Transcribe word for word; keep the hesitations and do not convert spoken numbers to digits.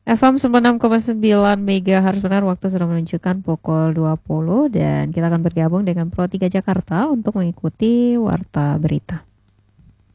F M sembilan puluh enam koma sembilan megahertz benar, waktu sudah menunjukkan pukul dua puluh dan kita akan bergabung dengan Pro tiga Jakarta untuk mengikuti Warta Berita.